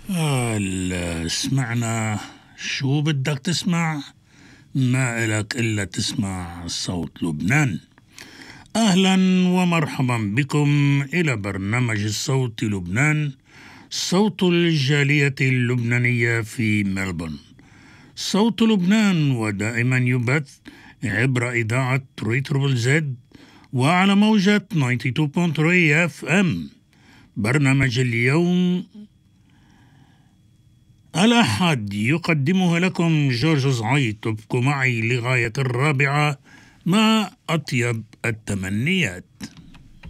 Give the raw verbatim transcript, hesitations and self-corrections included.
آه ال- سمعنا. شو بدك تسمع؟ ما إلك إلا تسمع صوت لبنان. أهلا ومرحبا بكم إلى برنامج الصوت لبنان، صوت الجالية اللبنانية في ملبورن. صوت لبنان ودائما يبث عبر إذاعة ريتربل زد وعلى موجة تسعة وتسعين فاصلة ثلاثة اف ام. برنامج اليوم الأحد يقدمه لكم جورج زعيط، ابقوا معي لغاية الرابعة مع أطيب التمنيات.